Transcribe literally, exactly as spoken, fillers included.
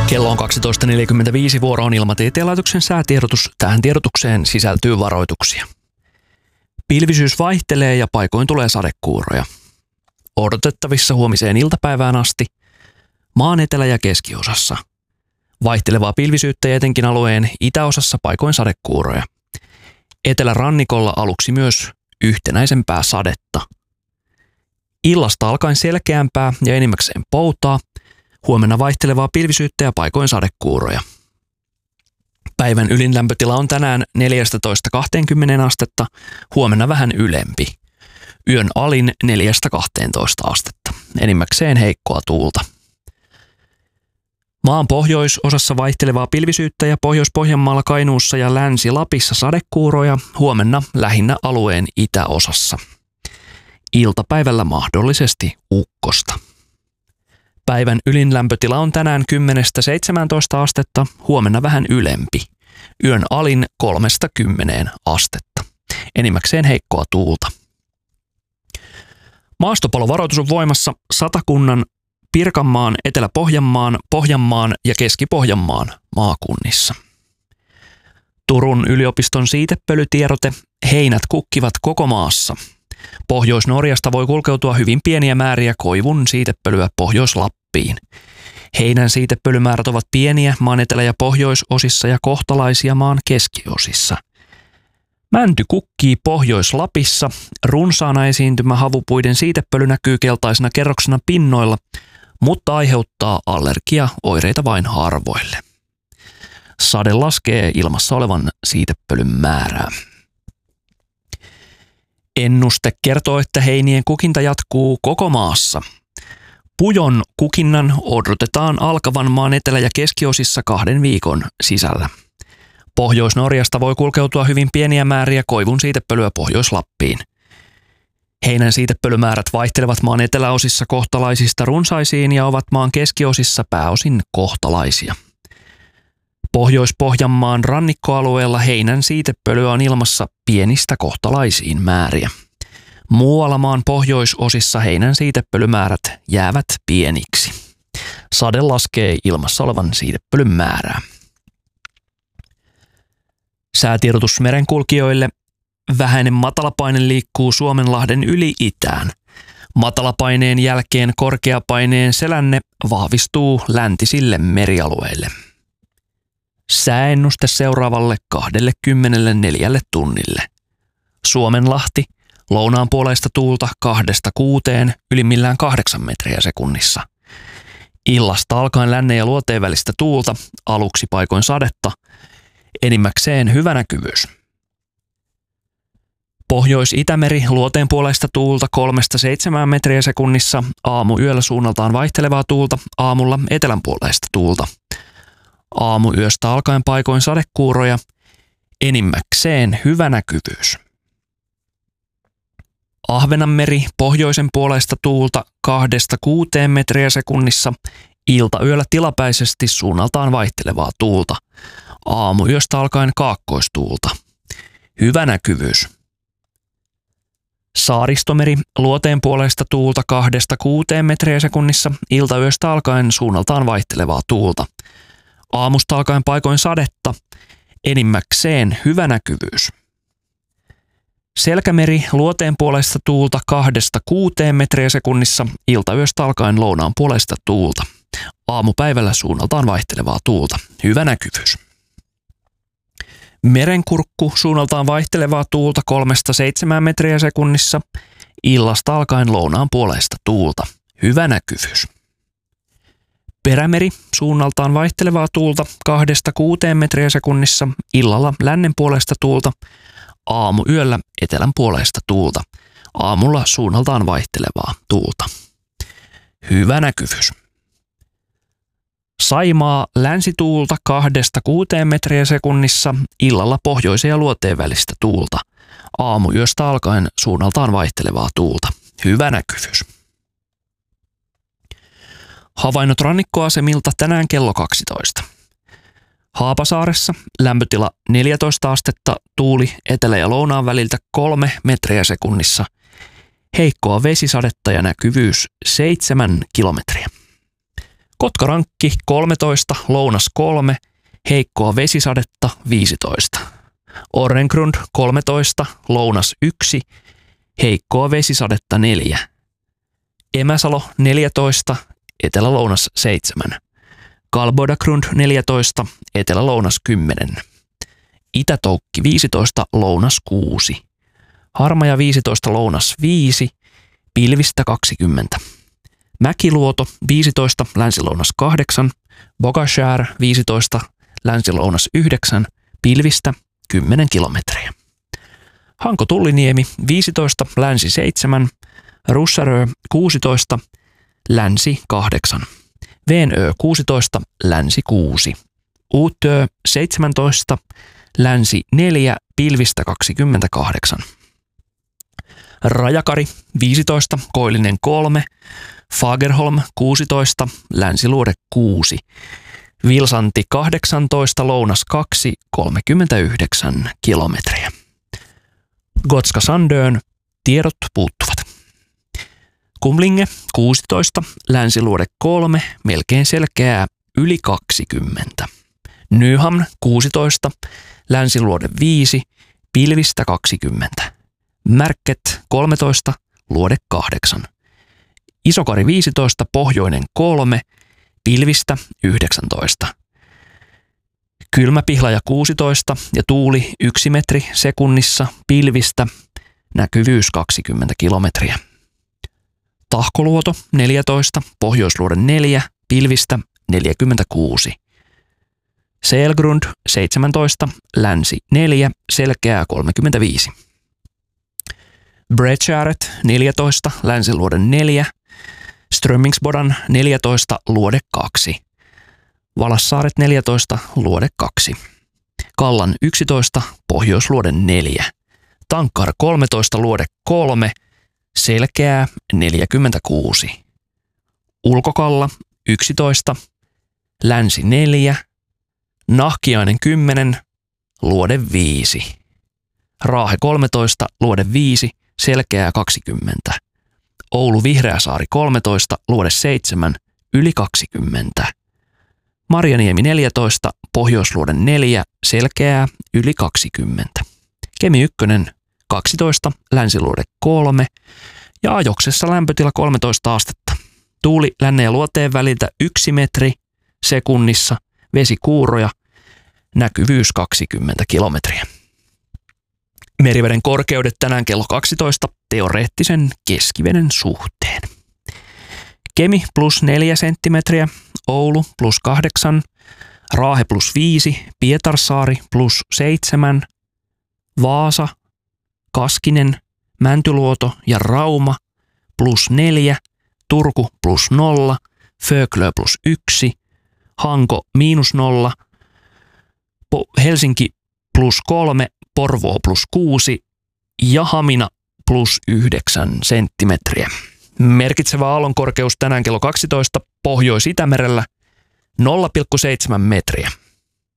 Kello on kaksitoista neljäkymmentäviisi, vuoro on Ilmatieteen laitoksen säätiedotus. Tähän tiedotukseen sisältyy varoituksia. Pilvisyys vaihtelee ja paikoin tulee sadekuuroja. Odotettavissa huomiseen iltapäivään asti maan etelä- ja keskiosassa. Vaihtelevaa pilvisyyttä ja etenkin alueen itäosassa paikoin sadekuuroja. Etelärannikolla aluksi myös yhtenäisempää sadetta. Illasta alkaen selkeämpää ja enimmäkseen poutaa. Huomenna vaihtelevaa pilvisyyttä ja paikoin sadekuuroja. Päivän ylin lämpötila on tänään neljätoista kaksikymmentä astetta, huomenna vähän ylempi. Yön alin neljästä kahteentoista astetta, enimmäkseen heikkoa tuulta. Maan pohjoisosassa vaihtelevaa pilvisyyttä ja Pohjois-Pohjanmaalla, Kainuussa ja Länsi-Lapissa sadekuuroja, huomenna lähinnä alueen itäosassa. Iltapäivällä mahdollisesti ukkosta. Päivän ylin lämpötila on tänään kymmenestä seitsemääntoista astetta, huomenna vähän ylempi. Yön alin kolmesta kymmeneen astetta. Enimmäkseen heikkoa tuulta. Maastopalovaroitus on voimassa Satakunnan, Pirkanmaan, Etelä-Pohjanmaan, Pohjanmaan ja Keski-Pohjanmaan maakunnissa. Turun yliopiston siitepölytiedote: heinät kukkivat koko maassa. Pohjois-Norjasta voi kulkeutua hyvin pieniä määriä koivun siitepölyä Pohjois-Lappiin. Heinän siitepölymäärät ovat pieniä maan etelä- ja pohjoisosissa ja kohtalaisia maan keskiosissa. Mänty kukkii Pohjois-Lapissa. Runsaana esiintymä havupuiden siitepöly näkyy keltaisena kerroksena pinnoilla, mutta aiheuttaa allergiaoireita vain harvoille. Sade laskee ilmassa olevan siitepölyn määrää. Ennuste kertoo, että heinien kukinta jatkuu koko maassa. Pujon kukinnan odotetaan alkavan maan etelä- ja keskiosissa kahden viikon sisällä. Pohjois-Norjasta voi kulkeutua hyvin pieniä määriä koivun siitepölyä Pohjois-Lappiin. Heinän siitepölymäärät vaihtelevat maan eteläosissa kohtalaisista runsaisiin ja ovat maan keskiosissa pääosin kohtalaisia. Pohjois-Pohjanmaan rannikkoalueella heinän siitepölyä on ilmassa pienistä kohtalaisiin määriä. Muualla maan pohjoisosissa heinän siitepölymäärät jäävät pieniksi. Sade laskee ilmassa olevan siitepölyn määrää. Säätiedotus merenkulkijoille: vähäinen matalapaine liikkuu Suomenlahden yli itään. Matalapaineen jälkeen korkeapaineen selänne vahvistuu läntisille merialueille. Sääennuste seuraavalle kaksikymmentäneljä tunnille. Suomenlahti, lounaanpuoleista tuulta kahdesta kuuteen, ylimmillään kahdeksan metriä sekunnissa. Illasta alkaen lännen ja luoteen välistä tuulta, aluksi paikoin sadetta, enimmäkseen hyvä näkyvyys. Pohjois-Itämeri, luoteenpuoleista tuulta kolmesta seitsemään metriä sekunnissa, aamuyöllä suunnaltaan vaihtelevaa tuulta, aamulla etelänpuoleista tuulta. Aamuyöstä alkaen paikoin sadekuuroja, enimmäkseen hyvä näkyvyys. Ahvenanmeri, pohjoisen puoleista tuulta kahdesta kuuteen metriä sekunnissa, iltayöllä tilapäisesti suunnaltaan vaihtelevaa tuulta. Aamuyöstä alkaen kaakkoistuulta. Hyvä näkyvyys. Saaristomeri, luoteen puoleista tuulta kahdesta kuuteen metriä sekunnissa, iltayöstä alkaen suunnaltaan vaihtelevaa tuulta. Aamusta alkaen paikoin sadetta, enimmäkseen hyvä näkyvyys. Selkämeri, luoteen puolesta tuulta kahdesta kuuteen metriä sekunnissa, iltayöstä alkaen lounaan puolesta tuulta. Aamupäivällä suunnaltaan vaihtelevaa tuulta. Hyvä näkyvyys. Merenkurkku, suunnaltaan vaihtelevaa tuulta kolmesta seitsemään metriä sekunnissa, illasta alkaen lounaan puolesta tuulta. Hyvä näkyvyys. Perämeri, suunnaltaan vaihtelevaa tuulta kahdesta kuuteen metriä sekunnissa, illalla lännen puolesta tuulta, aamuyöllä etelän puolesta tuulta, aamulla suunnaltaan vaihtelevaa tuulta. Hyvä näkyvyys. Saimaa, länsituulta kahdesta kuuteen metriä sekunnissa, illalla pohjoisen ja luoteen välistä tuulta, aamuyöstä alkaen suunnaltaan vaihtelevaa tuulta. Hyvä näkyvyys. Havainnot rannikkoasemilta tänään kello kaksitoista. Haapasaaressa lämpötila neljätoista astetta, tuuli etelä- ja lounaan väliltä kolme metriä sekunnissa. Heikkoa vesisadetta ja näkyvyys seitsemän kilometriä. Kotkarankki kolmetoista, lounas kolme, heikkoa vesisadetta viisitoista. Orrengrund kolmetoista, lounas yksi, heikkoa vesisadetta neljä. Emäsalo neljätoista, etelä-lounas seitsemän. Kalbodagrund neljätoista, etelä-lounas kymmenen. Itätoukki viisitoista, lounas kuusi. Harmaja viisitoista, lounas viisi, pilvistä kaksikymmentä. Mäkiluoto viisitoista, länsi-lounas kahdeksan. Bogashär viisitoista, länsi-lounas yhdeksän, pilvistä kymmenen kilometriä. Hanko-Tulliniemi viisitoista, länsi seitsemän. Russarö kuusitoista, länsi kahdeksan. Venö kuusitoista, länsi kuusi. Uutö seitsemäntoista, länsi neljä, pilvistä kaksikymmentäkahdeksan. Rajakari viisitoista, koillinen kolme. Fagerholm kuusitoista, länsiluode kuusi. Vilsanti kahdeksantoista, lounas kaksi, kolmekymmentäyhdeksän kilometriä. Gotska Sandön tiedot puuttuvat. Kumlinge kuusitoista, länsiluode kolme, melkein selkeää, yli kaksikymmentä. Nyhamn kuusitoista, länsiluode viisi, pilvistä kaksikymmentä. Märket kolmetoista, luode kahdeksan. Isokari viisitoista, pohjoinen kolme, pilvistä yhdeksäntoista. Kylmäpihlaja kuusitoista ja tuuli yksi metri sekunnissa, pilvistä, näkyvyys kaksikymmentä kilometriä. Tahkoluoto neljätoista, pohjoisluode neljä, pilvistä neljäkymmentäkuusi. Selgrund seitsemäntoista, länsi neljä, selkeää kolmekymmentäviisi. Bredgäret neljätoista, länsiluode neljä, Strömmingsbodan neljätoista, luode kaksi. Valassaaret neljätoista, luode kaksi. Kallan yksitoista, pohjoisluode neljä. Tankkar kolmetoista, luode kolme, selkeää neljäkymmentäkuusi. Ulkokalla yksitoista, länsi neljä, Nahkiainen kymmenen, luode viisi. Raahe kolmetoista, luode viisi, selkeää kaksikymmentä. Oulu Vihreäsaari kolmetoista, luode seitsemän, yli kaksikymmentä. Marjaniemi neljätoista, pohjoisluode neljä, selkeää, yli kaksikymmentä. Kemi yksi kaksitoista, länsiluode kolme ja Ajoksessa lämpötila kolmetoista astetta. Tuuli lännen ja luoteen väliltä yksi metri sekunnissa, vesikuuroja, näkyvyys kaksikymmentä kilometriä. Meriveden korkeudet tänään kello kaksitoista teoreettisen keskiveden suhteen. Kemi plus neljä senttimetriä, Oulu plus kahdeksan, Raahe plus viisi, Pietarsaari plus seitsemän, Vaasa, Kaskinen, Mäntyluoto ja Rauma plus neljä, Turku plus nolla, Föglö plus yksi, Hanko miinus nolla, Helsinki plus kolme, Porvoo plus kuusi ja Hamina plus yhdeksän senttimetriä. Merkitsevä aallonkorkeus tänään kello kaksitoista Pohjois-Itämerellä nolla pilkku seitsemän metriä.